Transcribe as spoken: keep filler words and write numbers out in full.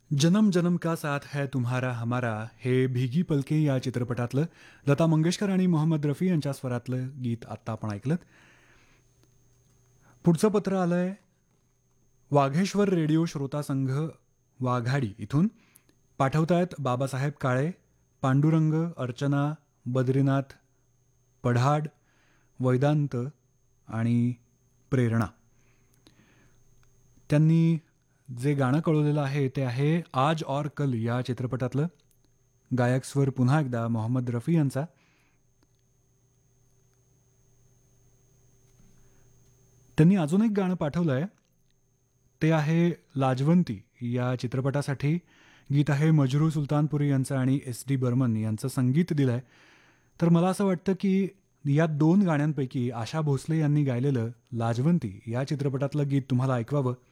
जनम जनम का साथ है तुम्हारा हमारा हे भीगी पलके या चित्रपटातलं लता मंगेशकर आणि मोहम्मद रफी यांच्या स्वरातलं गीत आत्ता आपण ऐकलं. पुढचं पत्र आलंय वाघेश्वर रेडिओ श्रोता संघ वाघाडी इथून. पाठवतायत बाबासाहेब काळे, पांडुरंग, अर्चना, बद्रीनाथ पढाड, वैदांत आणि प्रेरणा. त्यांनी जे गाणं कळवलेलं आहे ते आहे आज और कल या चित्रपटातलं. गायक स्वर पुन्हा एकदा मोहम्मद रफी यांचा. त्यांनी अजून एक गाणं पाठवलं आहे ते आहे लाजवंती या चित्रपटासाठी. गीत आहे मजरू सुलतानपुरी यांचं आणि एस डी बर्मन यांचं संगीत दिलं आहे. तर मला असं वाटतं की या दोन गाण्यांपैकी आशा भोसले यांनी गायलेलं लाजवंती या चित्रपटातलं गीत तुम्हाला ऐकवावं